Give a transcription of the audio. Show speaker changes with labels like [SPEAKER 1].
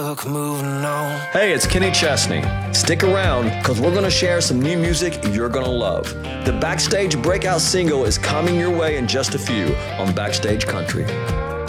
[SPEAKER 1] Look, moving on.
[SPEAKER 2] Hey, it's Kenny Chesney. Stick around, because we're going to share some new music you're going to love. The Backstage breakout single is coming your way in just a few on Backstage Country.